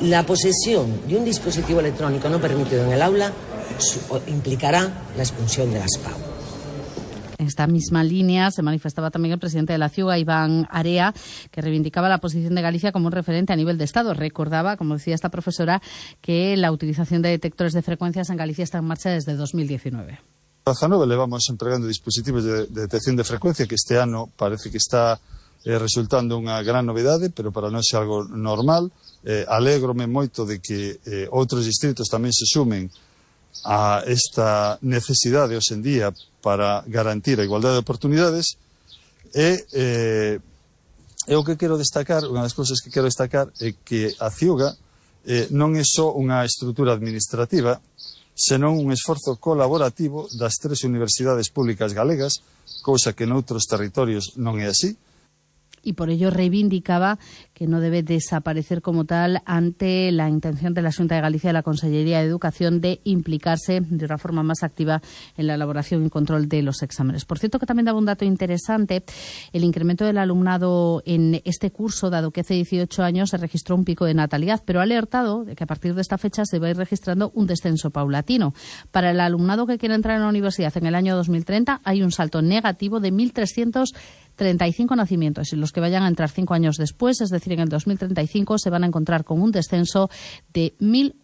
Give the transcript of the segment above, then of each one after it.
La posesión de un dispositivo electrónico no permitido en el aula implicará la expulsión de las PAU. En esta misma línea se manifestaba también el presidente de la CIUGA, Iván Area, que reivindicaba la posición de Galicia como un referente a nivel de Estado. Recordaba, como decía esta profesora, que la utilización de detectores de frecuencias en Galicia está en marcha desde 2019. Raza Nova levamos empregando dispositivos de detección de frecuencia que este ano parece que está resultando unha gran novidade, pero para nós é algo normal. Alégrome moito de que outros distritos tamén se sumen a esta necesidade hoxe en día para garantir a igualdade de oportunidades e o que quero destacar, unha das cousas que quero destacar é que a CIUGA non é só unha estrutura administrativa, senón un esforzo colaborativo das 3 universidades públicas galegas, cousa que noutros territorios non é así. Y por ello reivindicaba que no debe desaparecer como tal ante la intención de la Xunta de Galicia y de la Consellería de Educación de implicarse de una forma más activa en la elaboración y control de los exámenes. Por cierto, que también daba un dato interesante, el incremento del alumnado en este curso, dado que hace 18 años se registró un pico de natalidad, pero ha alertado de que a partir de esta fecha se va a ir registrando un descenso paulatino. Para el alumnado que quiera entrar en la universidad en el año 2030 hay un salto negativo de 1.335 nacimientos, y los que vayan a entrar 5 años después, es decir, en el 2035, se van a encontrar con un descenso de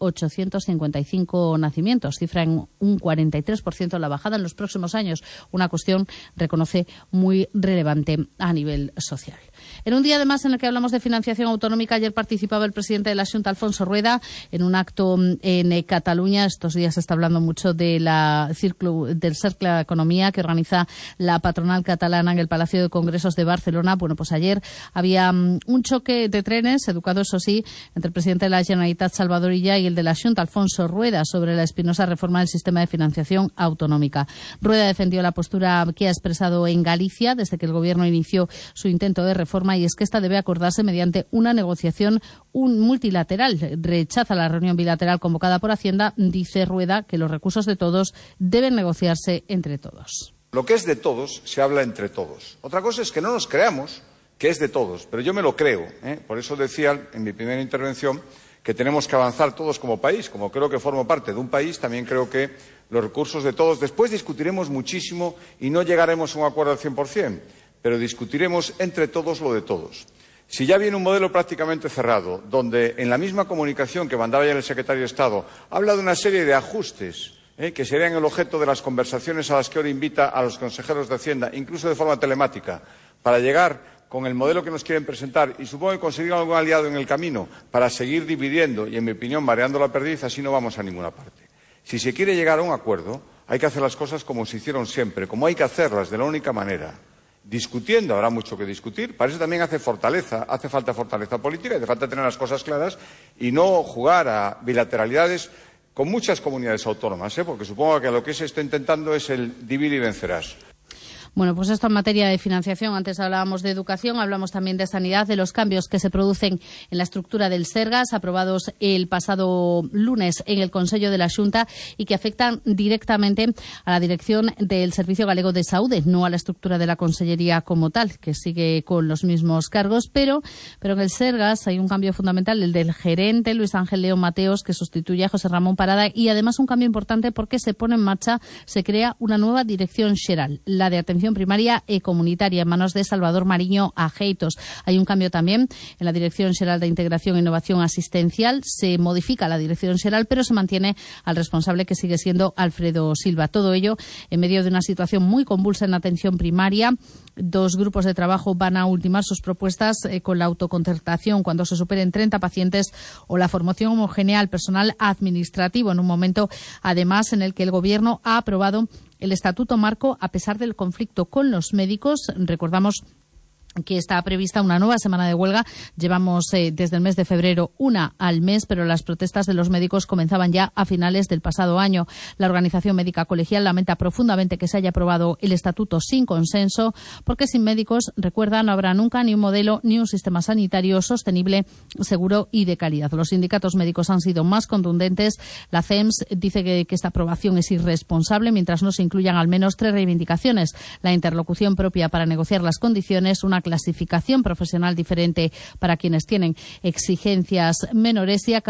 1.855 nacimientos, cifra en un 43% la bajada en los próximos años, una cuestión, reconoce, muy relevante a nivel social. En un día, además, en el que hablamos de financiación autonómica, ayer participaba el presidente de la Xunta, Alfonso Rueda, en un acto en Cataluña. Estos días se está hablando mucho del Cercle de Economía que organiza la patronal catalana en el Palacio de Congresos de Barcelona. Bueno, pues ayer había un choque de trenes, educado eso sí, entre el presidente de la Generalitat, Salvador Illa, y el de la Xunta, Alfonso Rueda, sobre la espinosa reforma del sistema de financiación autonómica. Rueda defendió la postura que ha expresado en Galicia desde que el Gobierno inició su intento de reforma, y es que esta debe acordarse mediante una negociación multilateral. Rechaza la reunión bilateral convocada por Hacienda. Dice Rueda que los recursos de todos deben negociarse entre todos. Lo que es de todos se habla entre todos. Otra cosa es que no nos creamos que es de todos, pero yo me lo creo. Por eso decía en mi primera intervención que tenemos que avanzar todos como país. Como creo que formo parte de un país, también creo que los recursos de todos. Después discutiremos muchísimo y no llegaremos a un acuerdo al 100%, pero discutiremos entre todos lo de todos. Si ya viene un modelo prácticamente cerrado, donde en la misma comunicación que mandaba ya el secretario de Estado habla de una serie de ajustes que serían el objeto de las conversaciones a las que ahora invita a los consejeros de Hacienda, incluso de forma telemática, para llegar con el modelo que nos quieren presentar y supongo que conseguir algún aliado en el camino para seguir dividiendo y, en mi opinión, mareando la perdiz, así no vamos a ninguna parte. Si se quiere llegar a un acuerdo, hay que hacer las cosas como se hicieron siempre, como hay que hacerlas, de la única manera. Discutiendo, habrá mucho que discutir. Para eso también hace falta fortaleza política, hace falta tener las cosas claras y no jugar a bilateralidades con muchas comunidades autónomas, porque supongo que lo que se está intentando es el divide y vencerás. Bueno, pues esto en materia de financiación. Antes hablábamos de educación, hablamos también de sanidad, de los cambios que se producen en la estructura del Sergas, aprobados el pasado lunes en el Consello de la Xunta y que afectan directamente a la dirección del Servicio Galego de Saúde, no a la estructura de la Consellería como tal, que sigue con los mismos cargos, pero en el Sergas hay un cambio fundamental, el del gerente, Luis Ángel León Mateos, que sustituye a José Ramón Parada, y además un cambio importante porque se pone en marcha, se crea una nueva dirección xeral, la de atención primaria y comunitaria, en manos de Salvador Mariño Ajeitos. Hay un cambio también en la Dirección Xeral de Integración e Innovación Asistencial. Se modifica la Dirección Xeral, pero se mantiene al responsable, que sigue siendo Alfredo Silva. Todo ello en medio de una situación muy convulsa en atención primaria. 2 grupos de trabajo van a ultimar sus propuestas con la autoconcertación cuando se superen 30 pacientes o la formación homogénea al personal administrativo, en un momento, además, en el que el Gobierno ha aprobado el Estatuto Marco a pesar del conflicto con los médicos. Recordamos que está prevista una nueva semana de huelga. Llevamos desde el mes de febrero una al mes, pero las protestas de los médicos comenzaban ya a finales del pasado año. La Organización Médica Colegial lamenta profundamente que se haya aprobado el estatuto sin consenso, porque sin médicos, recuerda, no habrá nunca ni un modelo ni un sistema sanitario sostenible, seguro y de calidad. Los sindicatos médicos han sido más contundentes. La CEMS dice que esta aprobación es irresponsable mientras no se incluyan al menos 3 reivindicaciones: la interlocución propia para negociar las condiciones, una clasificación profesional diferente para quienes tienen exigencias menores y